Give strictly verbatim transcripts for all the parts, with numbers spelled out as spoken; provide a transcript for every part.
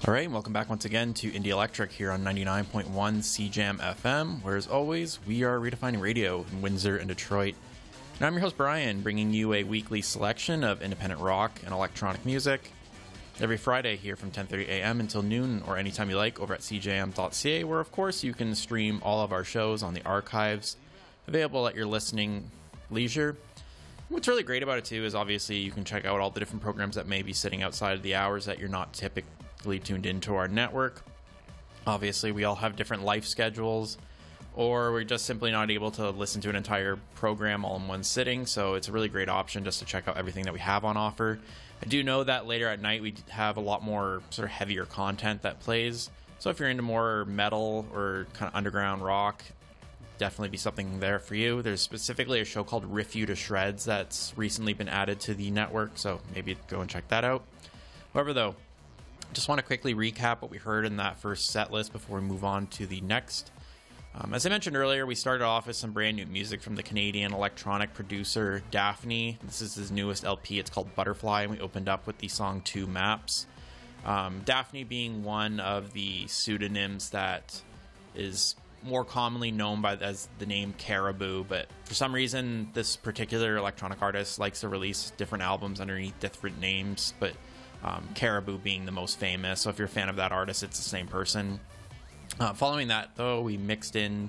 All right, welcome back once again to Indie Electric here on ninety-nine point one C Jam F M, where as always, we are redefining radio in Windsor and Detroit. And I'm your host, Brian, bringing you a weekly selection of independent rock and electronic music every Friday here from ten thirty a.m. until noon, or anytime you like, over at c j m dot c a, where, of course, you can stream all of our shows on the archives, available at your listening leisure. What's really great about it, too, is obviously you can check out all the different programs that may be sitting outside of the hours that you're not typically tuned into our network. Obviously, we all have different life schedules, or we're just simply not able to listen to an entire program all in one sitting, so it's a really great option just to check out everything that we have on offer. I do know that later at night we have a lot more sort of heavier content that plays, so if you're into more metal or kind of underground rock, definitely be something there for you. There's specifically a show called Riff You to Shreds that's recently been added to the network, so maybe go and check that out. However, though, just want to quickly recap what we heard in that first set list before we move on to the next. Um, as I mentioned earlier, we started off with some brand new music from the Canadian electronic producer Daphne. This is his newest L P. It's called Butterfly, and we opened up with the song Two Maps. Um, Daphne being one of the pseudonyms that is more commonly known by as the name Caribou, but for some reason this particular electronic artist likes to release different albums underneath different names, but um, Caribou being the most famous. So if you're a fan of that artist, it's the same person. Uh, following that, though, we mixed in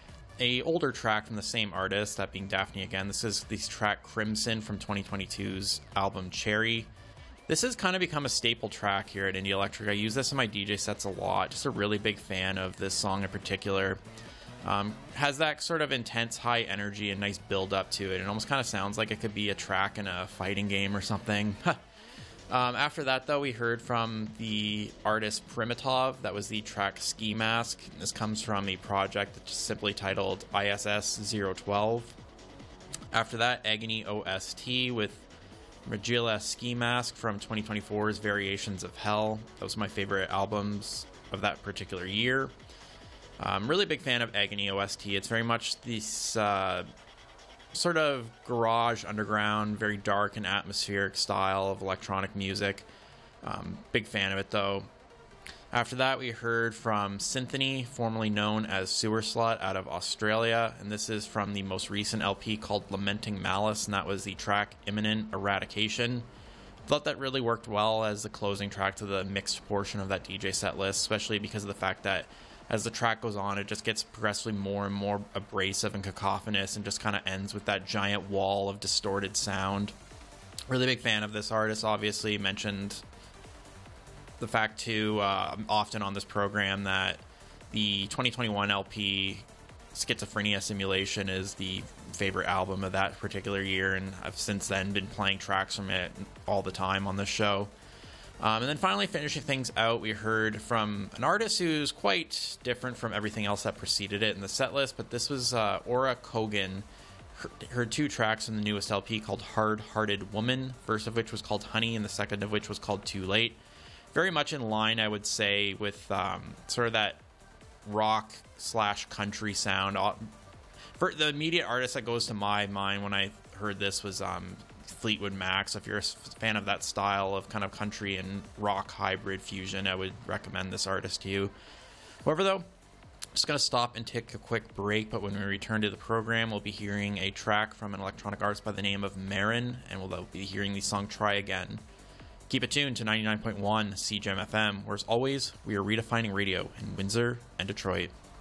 a older track from the same artist, that being Daphne again. This is the track Crimson from twenty twenty-two's album Cherry. This has kind of become a staple track here at Indie Electric. I use this in my D J sets a lot. Just a really big fan of this song in particular. Um, has that sort of intense high energy and nice build up to it. It almost kind of sounds like it could be a track in a fighting game or something. um, after that, though, we heard from the artist Primitov. That was the track Ski Mask. This comes from a project that's just simply titled I S S zero twelve. After that, Agony O S T with Magilla Ski Mask from twenty twenty-four's Variations of Hell. That was my favorite albums of that particular year. I'm really big fan of Agony O S T. It's very much this uh, sort of garage, underground, very dark and atmospheric style of electronic music. Um, big fan of it, though. After that, we heard from Symphony, formerly known as Sewer Slut, out of Australia, and this is from the most recent L P called Lamenting Malice, and that was the track Imminent Eradication. Thought that really worked well as the closing track to the mixed portion of that D J set list, especially because of the fact that as the track goes on, it just gets progressively more and more abrasive and cacophonous and just kind of ends with that giant wall of distorted sound. Really big fan of this artist, obviously. Mentioned the fact, too, uh, often on this program that the twenty twenty-one L P Schizophrenia Simulation is the favorite album of that particular year, and I've since then been playing tracks from it all the time on this show. Um, and then finally, finishing things out, we heard from an artist who's quite different from everything else that preceded it in the set list, but this was uh, Aura Kogan. Her, her two tracks from the newest L P called Hard Hearted Woman, first of which was called Honey, and the second of which was called Too Late. Very much in line, I would say, with um, sort of that rock slash country sound. For the immediate artist that goes to my mind when I heard this was um, Fleetwood Mac. So if you're a fan of that style of kind of country and rock hybrid fusion, I would recommend this artist to you. However, though, just going to stop and take a quick break, but when we return to the program, we'll be hearing a track from an electronic artist by the name of Marin, and we'll be hearing the song Try Again. Keep it tuned to ninety-nine point one C J M F M, where as always, we are redefining radio in Windsor and Detroit.